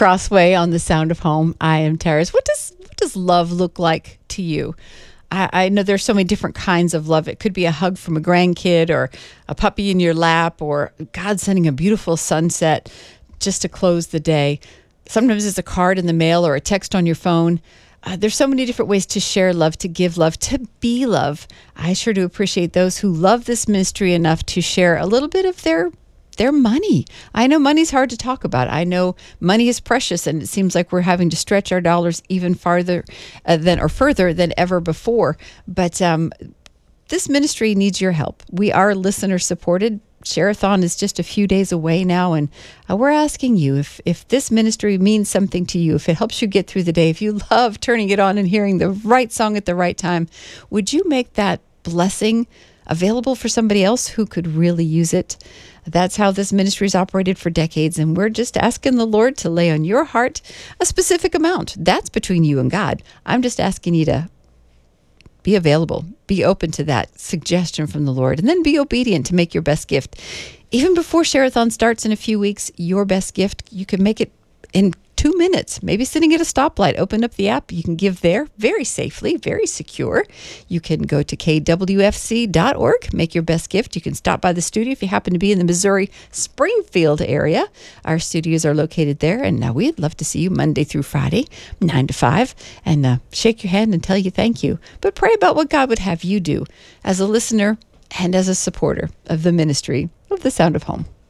Crossway on the Sound of Home. I am Terrace. What does love look like to you? I know there's so many different kinds of love. It could be a hug from a grandkid or a puppy in your lap or God sending a beautiful sunset just to close the day. Sometimes it's a card in the mail or a text on your phone. There's so many different ways to share love, to give love, to be love. I sure do appreciate those who love this ministry enough to share a little bit of their money. I know money's hard to talk about. I know money is precious, and it seems like we're having to stretch our dollars even farther further than ever before. But this ministry needs your help. We are listener supported. Share-a-thon is just a few days away now, and we're asking you if this ministry means something to you, if it helps you get through the day, if you love turning it on and hearing the right song at the right time, would you make that blessing available for somebody else who could really use it? That's how this ministry has operated for decades, and we're just asking the Lord to lay on your heart a specific amount. That's between you and God. I'm just asking you to be available, be open to that suggestion from the Lord, and then be obedient to make your best gift. Even before Share-a-thon starts in a few weeks, your best gift, you can make it in 2 minutes, maybe sitting at a stoplight. Open up the app. You can give there very safely, very secure. You can go to kwfc.org, make your best gift. You can stop by the studio if you happen to be in the Missouri Springfield area. Our studios are located there, and we'd love to see you Monday through Friday, 9 to 5, and shake your hand and tell you thank you. But pray about what God would have you do as a listener and as a supporter of the ministry of the Sound of Home.